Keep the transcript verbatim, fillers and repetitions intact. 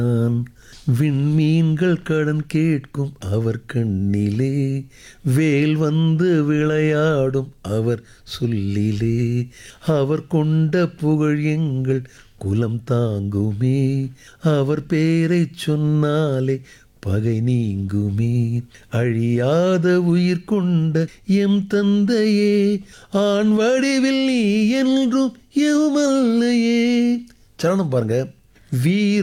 விண்மீன்கள் கடன் கேட்கும் அவர் கண்ணிலே, வேல் வந்து விளையாடும் அவர் சொல்லிலே, அவர் கொண்ட புகழ் எங்கள் குலம் தாங்குமே, அவர் பேரைச் சொன்னாலே பகை நீங்குமே. அழியாத உயிர் கொண்ட எம் தந்தையே, ஆண் வடிவில் நீ என்றும் எவமல்லையே. சரணம் பாருங்க. வீர